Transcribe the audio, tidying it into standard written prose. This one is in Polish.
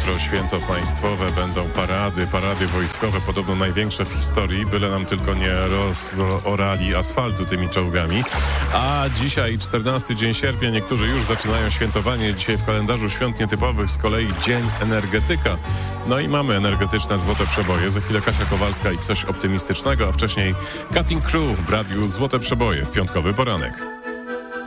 Jutro święto państwowe, będą parady wojskowe, podobno największe w historii, byle nam tylko nie rozorali asfaltu tymi czołgami. A dzisiaj 14 dzień sierpnia, niektórzy już zaczynają świętowanie. Dzisiaj w kalendarzu świąt nietypowych z kolei Dzień Energetyka. No i mamy energetyczne złote przeboje. Za chwilę Kasia Kowalska i coś optymistycznego, a wcześniej Cutting Crew w radiu Złote Przeboje w piątkowy poranek.